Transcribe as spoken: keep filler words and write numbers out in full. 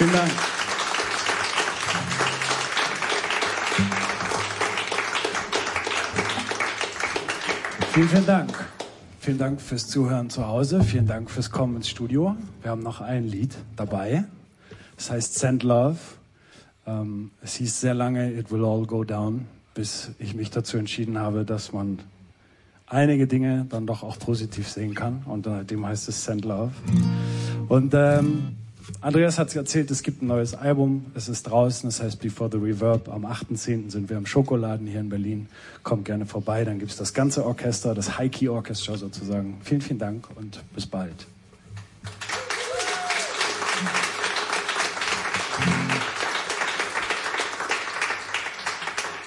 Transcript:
Vielen Dank. Vielen, vielen Dank. Vielen Dank fürs Zuhören zu Hause. Vielen Dank fürs Kommen ins Studio. Wir haben noch ein Lied dabei. Das heißt Send Love. Ähm, es hieß sehr lange It Will All Go Down, bis ich mich dazu entschieden habe, dass man einige Dinge dann doch auch positiv sehen kann. Und seitdem heißt es Send Love. Und ähm, Andreas hat erzählt, es gibt ein neues Album. Es ist draußen, es heißt Before the Reverb. Am achten zehnten sind wir im Schokoladen hier in Berlin. Kommt gerne vorbei, dann gibt es das ganze Orchester, das High Key Orchestra sozusagen. Vielen, vielen Dank und bis bald.